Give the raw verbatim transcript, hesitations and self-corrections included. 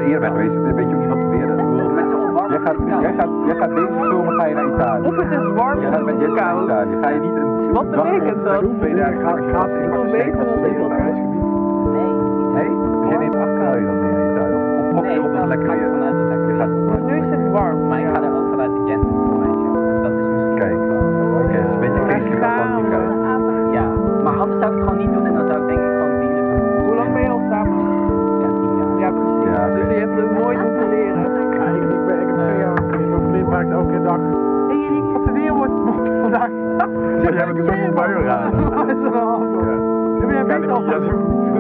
er eerder bij geweest, weet je ook niet wat proberen. Jij gaat, jij, gaat, jij gaat deze zomer ga je naar Italië. Of het is warm Jij gaat met of je naar koud. Italië. Ga je niet een Wat betekent dat? Twee dagen gaat gaat in Ik wil weten wat dit het reisgebied. Nee. Nee? Dus jij neemt acht je dan mee naar Italië? Of gok je op dat lekker ga ik weer? vanuit het lekker weer. Dus nu is het warm. Maar ik ga er ook vanuit de Gent. Dat is misschien Kijk. Oké, dat is een beetje geen Atlantica. Ja, maar anders zou ik het gewoon niet doen en dan zou ik denk ik gewoon bielen doen. Hoe lang ben je al samen? Ja, tien jaar. Ja, precies. Ja, oké. Dus je hebt het nooit moeten leren. Ja, ik, ik, ben, ik heb twee jaar mijn vriend maakt elke dag. Hé hey, Erik, wat de weer wordt vandaag. Maar jij bent zoveel buien raden. Dat is een halve. Ja. Heb jij Kan weet ik al niet, ja, zo-